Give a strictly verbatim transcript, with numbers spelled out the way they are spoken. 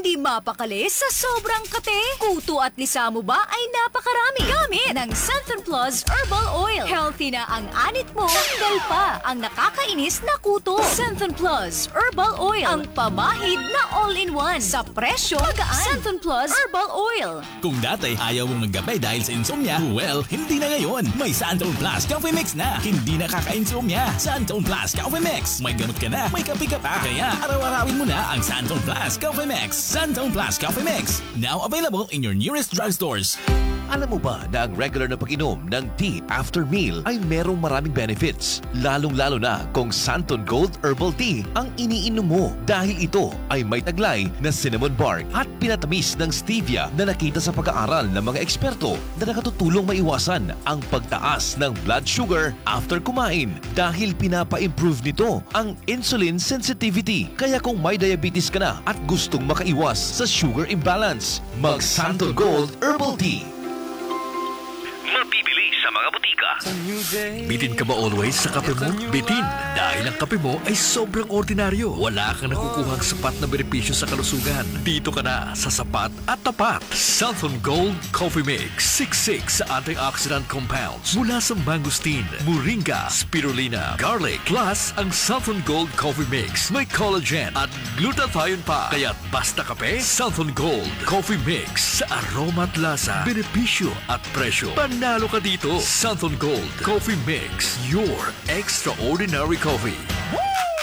Hindi mapakali sa sobrang kate. Kuto at lisa mo ba ay napakarami. Gamit ng Santon Plus Herbal Oil. Healthy na ang anit mo, tanggal pa ang nakakainis na kuto. Santon Plus Herbal Oil. Ang pamahid na all-in-one. Sa presyo, magaan. Santon Plus Herbal Oil. Kung dati ayaw mong magkape dahil sa insomnia, well, hindi na ngayon. May Santon Plus Coffee Mix na. Hindi nakaka-insomnia. Santon Plus Coffee Mix. May gamot ka na, may kape ka pa. Kaya araw-arawin mo na ang Santon Plus Coffee Mix. Santon Plus Coffee Mix. Now available in your nearest drugstores. Alam mo ba na ang regular na pag-inom ng tea after meal ay merong maraming benefits? Lalong-lalo na kung Santon Gold Herbal Tea ang iniinom mo dahil ito ay may taglay na cinnamon bark at pinatamis ng stevia na nakita sa pag-aaral ng mga eksperto na nakatutulong maiwasan ang pagtaas ng blood sugar after kumain dahil pinapa-improve nito ang insulin sensitivity. Kaya kung may diabetes ka na at gustong makaiwas sa sugar imbalance, mag Santon Gold Herbal Tea. Mabibili sa mga butika. Bitin ka ba always sa kape mo? Bitin! Dahil ang kape mo ay sobrang ordinaryo. Wala kang nakukuhang sapat na benepisyo sa kalusugan. Dito ka na sa sapat at tapat. Santon Gold Coffee Mix. Siksik sa antioxidant compounds mula sa mangosteen, moringa, spirulina, garlic. Plus, ang Santon Gold Coffee Mix may collagen at glutathione pa. Kaya't basta kape, Santon Gold Coffee Mix. Sa aroma at lasa, benepisyo at presyo. Panalo ka dito. Santon Gold Coffee Mix. Your extraordinary coffee.